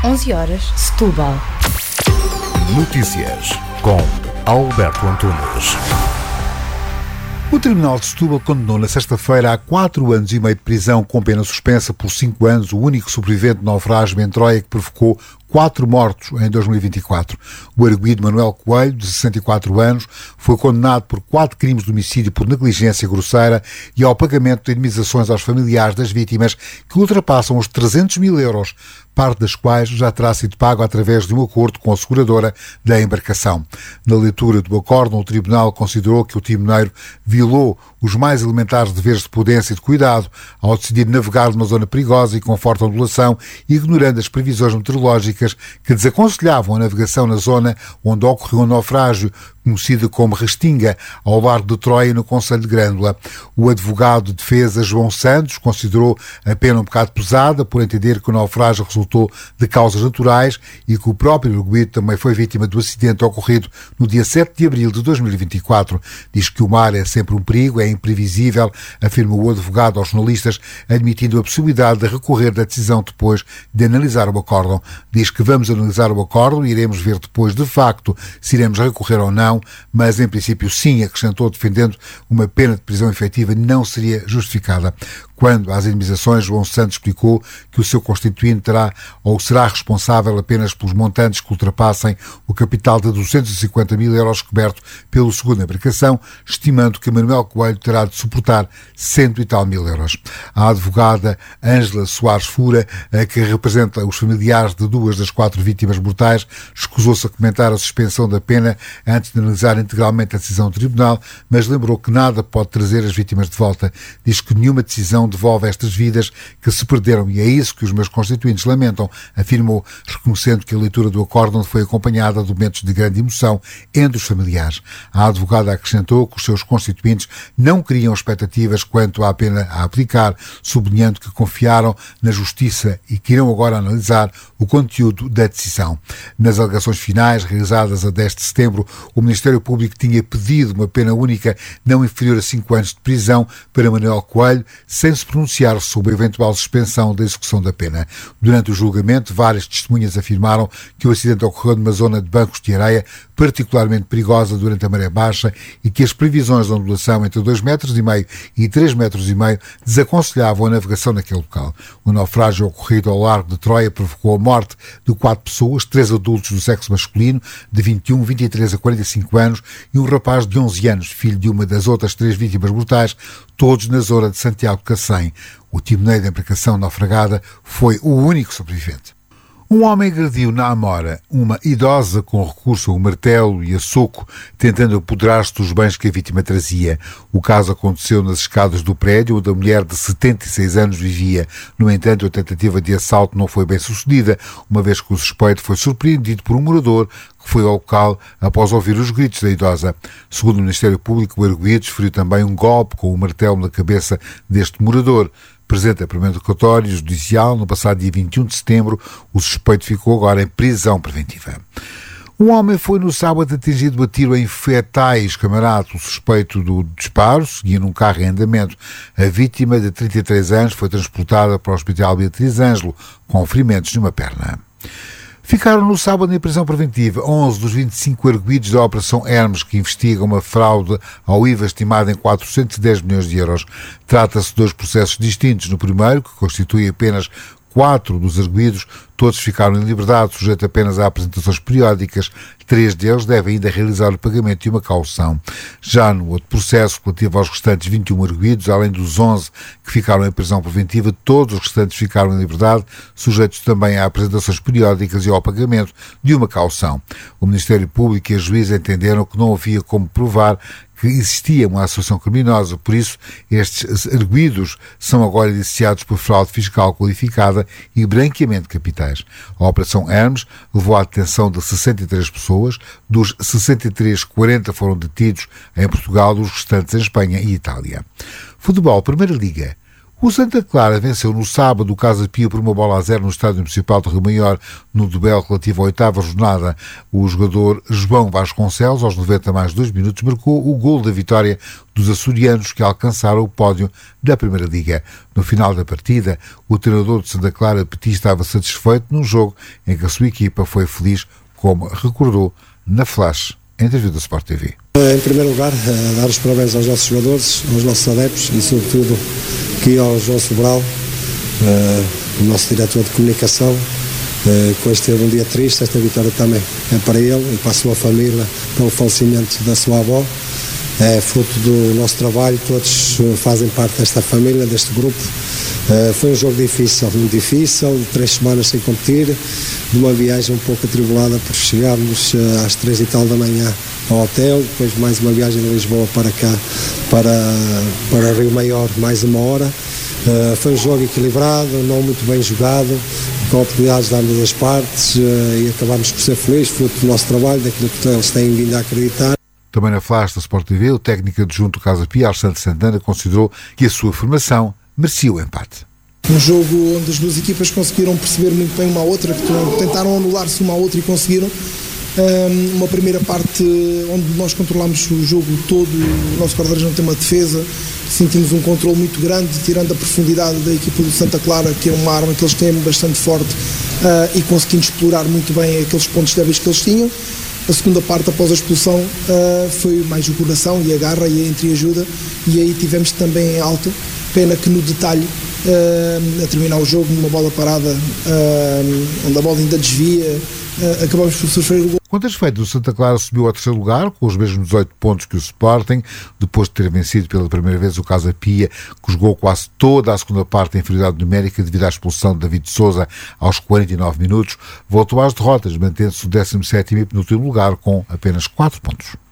11h, Setúbal. Notícias com Alberto Antunes. O Tribunal de Setúbal condenou na sexta-feira a 4 anos e meio de prisão com pena suspensa por 5 anos o único sobrevivente do naufrágio em Troia que provocou 4 mortos em 2024. O arguido Manuel Coelho, de 64 anos, foi condenado por 4 crimes de homicídio por negligência grosseira e ao pagamento de indemnizações aos familiares das vítimas que ultrapassam os 300 mil euros, parte das quais já terá sido pago através de um acordo com a seguradora da embarcação. Na leitura do acórdão, o Tribunal considerou que o timoneiro violou os mais elementares deveres de prudência e de cuidado ao decidir navegar numa zona perigosa e com forte ondulação, ignorando as previsões meteorológicas que desaconselhavam a navegação na zona onde ocorreu o naufrágio, conhecida como Restinga, ao largo de Troia, no concelho de Grândola. O advogado de defesa, João Santos, considerou a pena um bocado pesada por entender que o naufrágio resultou de causas naturais e que o próprio arguido também foi vítima do acidente ocorrido no dia 7 de abril de 2024. Diz que o mar é sempre um perigo, é imprevisível, afirmou o advogado aos jornalistas, admitindo a possibilidade de recorrer da decisão depois de analisar o acórdão. Diz que vamos analisar o acórdão e iremos ver depois, de facto, se iremos recorrer ou não, mas em princípio sim, acrescentou, defendendo uma pena de prisão efetiva não seria justificada. Quando às indemnizações, João Santos explicou que o seu constituinte terá ou será responsável apenas pelos montantes que ultrapassem o capital de 250 mil euros coberto pelo seguro da embarcação, estimando que Manuel Coelho terá de suportar 100 e tal mil euros. A advogada Ângela Soares Fura, que representa os familiares de 2 das 4 vítimas mortais, escusou-se a comentar a suspensão da pena antes de analisar integralmente a decisão do tribunal, mas lembrou que nada pode trazer as vítimas de volta. Diz que nenhuma decisão devolve estas vidas que se perderam e é isso que os meus constituintes lamentam, afirmou, reconhecendo que a leitura do acórdão foi acompanhada de momentos de grande emoção entre os familiares. A advogada acrescentou que os seus constituintes não criam expectativas quanto à pena a aplicar, sublinhando que confiaram na justiça e que irão agora analisar o conteúdo da decisão. Nas alegações finais, realizadas a 10 de setembro, o Ministério Público tinha pedido uma pena única não inferior a 5 anos de prisão para Manuel Coelho, sem se pronunciar sobre a eventual suspensão da execução da pena. Durante o julgamento, várias testemunhas afirmaram que o acidente ocorreu numa zona de bancos de areia particularmente perigosa durante a maré baixa e que as previsões de ondulação entre 2,5 metros e 3,5 metros desaconselhavam a navegação naquele local. O naufrágio ocorrido ao largo de Troia provocou a morte de 4 pessoas, 3 adultos do sexo masculino, de 21, 23 a 45 anos, e um rapaz de 11 anos, filho de uma das outras 3 vítimas mortais, todos na zona de Santiago de Cacém. O timoneiro da embarcação naufragada foi o único sobrevivente. Um homem agrediu na Amora uma idosa com recurso a um martelo e a soco, tentando apoderar-se dos bens que a vítima trazia. O caso aconteceu nas escadas do prédio onde a mulher de 76 anos vivia. No entanto, a tentativa de assalto não foi bem sucedida, uma vez que o suspeito foi surpreendido por um morador que foi ao local após ouvir os gritos da idosa. Segundo o Ministério Público, o arguido desferiu também um golpe com o martelo na cabeça deste morador. Presente a primeiro interrogatório judicial, no passado dia 21 de setembro, o suspeito ficou agora em prisão preventiva. Um homem foi no sábado atingido a tiro em Fetais, Camarato. O suspeito do disparo seguia num carro em andamento. A vítima, de 33 anos, foi transportada para o Hospital Beatriz Ângelo, com ferimentos numa perna. Ficaram no sábado em prisão preventiva 11 dos 25 arguidos da Operação Hermes, que investiga uma fraude ao IVA estimada em 410 milhões de euros. Trata-se de 2 processos distintos. No primeiro, que constitui apenas 4 dos arguidos, todos ficaram em liberdade, sujeito apenas a apresentações periódicas. 3 deles devem ainda realizar o pagamento de uma caução. Já no outro processo, relativo aos restantes 21 arguidos, além dos 11 que ficaram em prisão preventiva, todos os restantes ficaram em liberdade, sujeitos também a apresentações periódicas e ao pagamento de uma caução. O Ministério Público e a juíza entenderam que não havia como provar que existia uma associação criminosa, por isso estes arguidos são agora indiciados por fraude fiscal qualificada e branqueamento de capitais. A Operação Hermes levou à detenção de 63 pessoas, dos 63, 40 foram detidos em Portugal, os restantes em Espanha e Itália. Futebol, Primeira Liga. O Santa Clara venceu no sábado o Casa Pia por 1-0 no Estádio Municipal de Rio Maior, no duelo relativo à 8ª jornada. O jogador João Vasconcelos, aos 90 mais 2 minutos, marcou o golo da vitória dos açorianos que alcançaram o pódio da Primeira Liga. No final da partida, o treinador de Santa Clara, Petit, estava satisfeito num jogo em que a sua equipa foi feliz, como recordou na Flash, em entrevista da Sport TV. Em primeiro lugar, dar os parabéns aos nossos jogadores, aos nossos adeptos e, sobretudo, aqui ao João Sobral, o nosso diretor de comunicação, que hoje teve um dia triste. Esta vitória também é para ele e para a sua família, pelo falecimento da sua avó. É fruto do nosso trabalho, todos fazem parte desta família, deste grupo. Foi um jogo difícil, muito difícil, 3 semanas sem competir, de uma viagem um pouco atribulada por chegarmos às 3 e tal da manhã ao hotel, depois mais uma viagem de Lisboa para cá, para Rio Maior, mais 1 hora. Foi um jogo equilibrado, não muito bem jogado, com oportunidades de ambas as partes, e acabámos por ser felizes, fruto do nosso trabalho, daquilo que eles têm vindo a acreditar. Também na Flash da Sport TV, o técnico adjunto do Casa Pia, Alexandre Santana, considerou que a sua formação merecia o empate. Um jogo onde as duas equipas conseguiram perceber muito bem uma à outra, que tentaram anular-se uma à outra e conseguiram. Uma primeira parte onde nós controlámos o jogo todo, o nosso guarda-redes não tem uma defesa, sentimos um controle muito grande, tirando a profundidade da equipa do Santa Clara, que é uma arma que eles têm bastante forte, e conseguindo explorar muito bem aqueles pontos débeis que eles tinham. A segunda parte, após a expulsão, foi mais o coração e a garra e a entreajuda, e aí tivemos também em alto, pena que no detalhe, a terminar o jogo numa bola parada, onde a bola ainda desvia, acabamos por sofrer o gol. Quanto a efeito, o Santa Clara subiu ao 3º lugar, com os mesmos 18 pontos que o Sporting, depois de ter vencido pela primeira vez o Casa Pia, que jogou quase toda a segunda parte em inferioridade numérica devido à expulsão de David Sousa aos 49 minutos, voltou às derrotas, mantendo-se o 17º e penúltimo lugar com apenas 4 pontos.